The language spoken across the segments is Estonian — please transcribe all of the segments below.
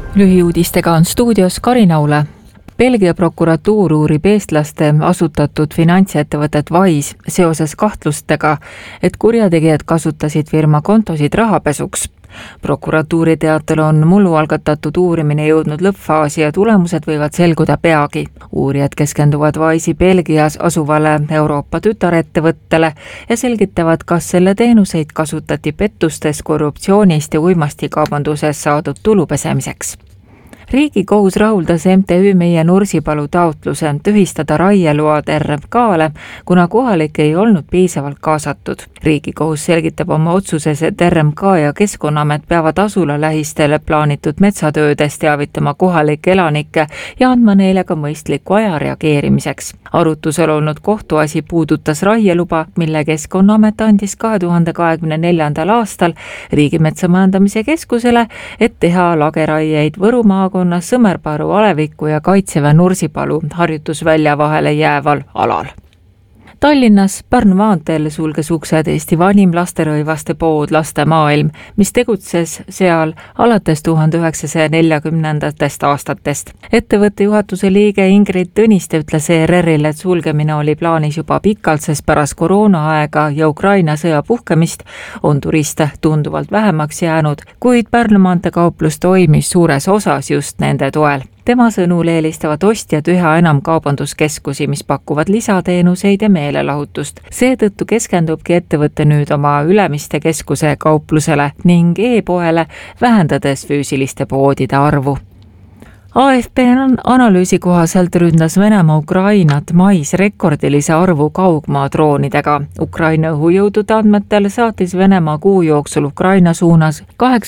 Lühiuudistega on stuudios Karin Aule. Belgia prokuratuur uurib eestlaste asutatud finantsettevõtet Wise seoses kahtlustega, et kurjategijad kasutasid firma kontosid rahapesuks. Prokuratuuri teatel on mullu algatatud uurimine jõudnud lõppfaasi ja tulemused võivad selguda peagi. Uurijad keskenduvad Wise'i Belgias asuvale Euroopa tütarettevõttele ja selgitavad, kas selle teenuseid kasutati pettustes, korruptsioonist ja uimastikaubanduses saadud tulu pesemiseks. Riigikohus rahuldas MTÜ Meie Nursipalu taotluse tühistada raieload RMK-le, kuna kohalik ei olnud piisavalt kaasatud. Riigikohus selgitab oma otsuses, et RMK ja Keskkonnaamet peavad asula lähistele plaanitud metsatöödest teavitama kohalikke elanikke ja andma neile ka mõistliku aja reageerimiseks. Arutusel olnud kohtuasi puudutas raieluba, mille Keskkonnaamet andis 2024. aastal Riigimetsa Majandamise Keskusele, et teha lageraieid Võru maakonnas Sõmerparu, Aleviku ja Kaitseväe Nursipalu harjutusvälja vahele jääval alal. Tallinnas Pärnu maanteel sulges uksed Eesti vanim lasterõivaste pood Lastemaailm, mis tegutses seal alates 1940. aastatest. Ettevõtte juhatuse liige Ingrid Tõniste ütles ERR-ile, et sulgemine oli plaanis juba pikalt, sest pärast koroonaaega ja Ukraina sõja puhkemist on turiste tunduvalt vähemaks jäänud, kuid Pärnu maantee kauplus toimis suures osas just nende toel. Tema sõnul eelistavad ostjad üha enam kaubanduskeskusi, mis pakuvad lisateenuseid ja meelelahutust. Seetõttu keskendubki ettevõte nüüd oma Ülemiste keskuse kauplusele ning e-poele, vähendades füüsiliste poodide arvu. AFP analüüsi kohaselt ründas Venemaa Ukrainat mais rekordilise arvu kaugmaadroonidega. Ukraina õhujõudude andmetel saatis Venemaa kuu jooksul Ukraina suunas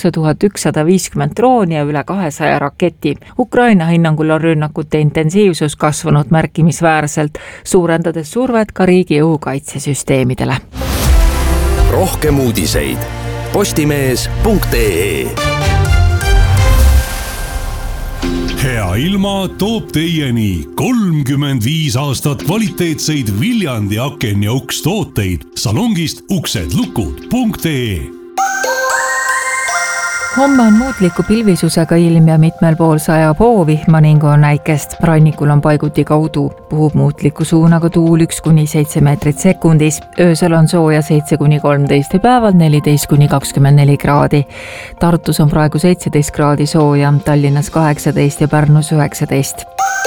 8150 drooni ja üle 200 raketi. Ukraina hinnangul on rünnakute intensiivsus kasvanud märkimisväärselt, suurendades survet ka riigi õhukaitsesüsteemidele. Rohkem uudiseid postimees.ee. Hea ilma toob teieni 35 aastat kvaliteetseid Viljandi aken- ja ukstooteid salongist uksedlukud.ee. Homme on muutliku pilvisusega ilm ja mitmel pool sajab hoovihma ning on äikest. Rannikul on paiguti kaudu, puhub muutliku suunaga tuul 1-7 meetrit sekundis. Öösel on sooja 7-13 ja päeval 14-24 kraadi. Tartus on praegu 17 kraadi sooja, Tallinnas 18 ja Pärnus 19.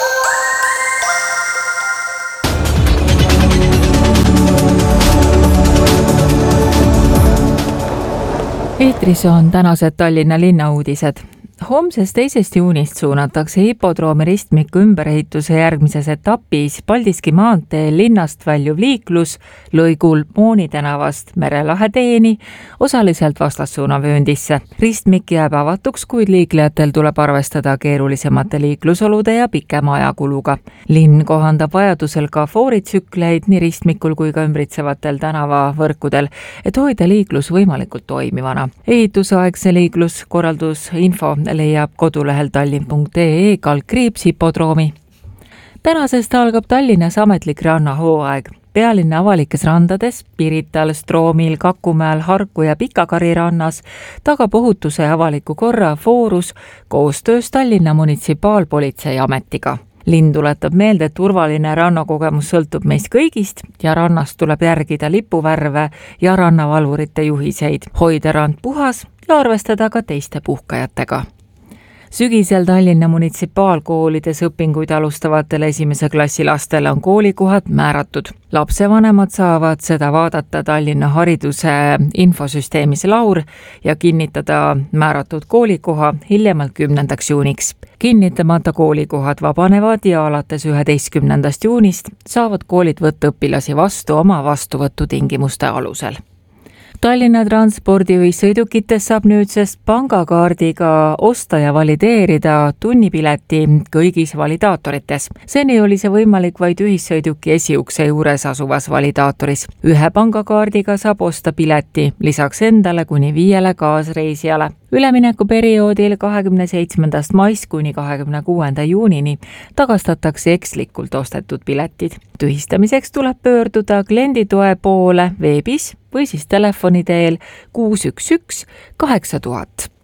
Eetris on tänased Tallinna linnauudised. Homsest 2. juunist suunatakse hipodroomi ristmiku ümberehituse järgmises etapis Paldiski maanteel linnast väljuv liiklus lõigul Mooni tänavast Merelahe teeni osaliselt vastassuunavööndisse. Ristmik jääb avatuks, kuid liiklejatel tuleb arvestada keerulisemate liiklusolude ja pikema ajakuluga. Linn kohandab vajadusel ka fooritsükleid nii ristmikul kui ka ümbritsevatel tänavavõrkudel, et hoida liiklus võimalikult toimivana. Ehitusaegse liikluskorraldus info leiab kodulehel tallinn.ee/hipodroomi. Tänasest algab Tallinnas ametlik rannahooaeg. Pealinna avalikes randades, Pirital, Stroomil, Kakumäel, Harku ja Pikakari rannas tagab ohutuse ja avaliku korra Foorus koostöös Tallinna munitsipaalpolitsei ametiga. Linn tuletab meelde, et turvaline rannakogemus sõltub meist kõigist ja rannast tuleb järgida lipuvärve ja rannavalvurite juhiseid, hoida rand puhas ja arvestada ka teiste puhkajatega. Sügisel Tallinna munitsipaalkoolides õpinguid alustavatele 1. klassi lastele on koolikohad määratud. Lapsevanemad saavad seda vaadata Tallinna hariduse infosüsteemis Laur ja kinnitada määratud koolikoha hiljemalt 10. juuniks. Kinnitamata koolikohad vabanevad ja alates 11. juunist saavad koolid võtta õpilasi vastu oma vastuvõtutingimuste alusel. Tallinna transpordiühissõidukites saab nüüdsest pangakaardiga osta ja valideerida tunnipileti kõigis validaatorites. Seni oli see võimalik vaid ühissõiduki esiukse juures asuvas validaatoris. Ühe pangakaardiga saab osta pileti lisaks endale kuni 5 kaasreisijale. Üleminekuperioodil 27. maist kuni 26. juunini tagastatakse ekslikult ostetud piletid. Tühistamiseks tuleb pöörduda klienditoe poole veebis või siis telefoni teel 611 8000.